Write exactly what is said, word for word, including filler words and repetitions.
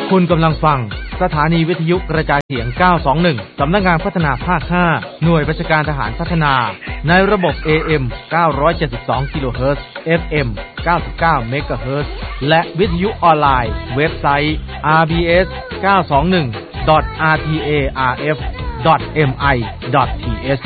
คุณกำลังฟังสถานีวิทยุกระจายเสียงเก้าสองหนึ่งสำนักงานพัฒนาภาคห้าหน่วยบัญชาการทหารพัฒนาในระบบ เอ เอ็ม เก้าร้อยเจ็ดสิบสองกิโลเฮิรตซ์ เอฟ เอ็ม เก้าสิบเก้าเมกะเฮิรตซ์และวิทยุออนไลน์เว็บไซต์ อาร์ บี เอส เก้าสองหนึ่ง ดอท อาร์ ที เอ อาร์ เอฟ ดอท เอ็ม ไอ ดอท ที เอช